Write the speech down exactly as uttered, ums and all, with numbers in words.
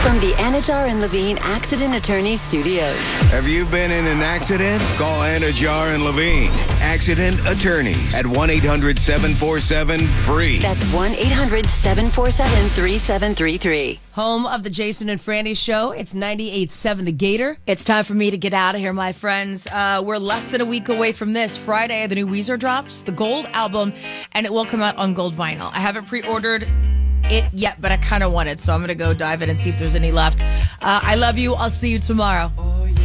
From the Anajar and Levine Accident Attorney Studios. Have you been in an accident? Call Anajar and Levine, Accident Attorneys, at one eight hundred seven four seven free. That's one eight hundred seven four seven three seven three three. Home of the Jason and Franny Show. It's ninety-eight point seven The Gator. It's time for me to get out of here, my friends. Uh, we're less than a week away from this. Friday, the new Weezer drops, the Gold album, and it will come out on gold vinyl. I haven't pre-ordered it yet, but I kind of want it, so I'm going to go dive in and see if there's any left. Uh, I love you. I'll see you tomorrow.